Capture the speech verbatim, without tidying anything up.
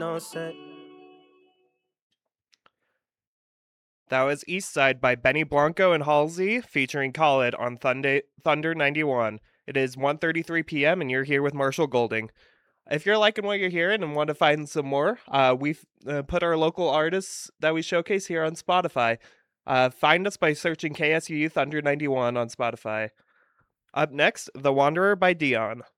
No set. That was East Side by Benny Blanco and Halsey featuring Khalid on Thunder, Thunder ninety-one. It is one thirty-three p.m. and you're here with Marshall Golding. If you're liking what you're hearing and want to find some more, uh, we've uh, put our local artists that we showcase here on Spotify. Uh, find us by searching K S U U Thunder ninety-one on Spotify. Up next, The Wanderer by Dion.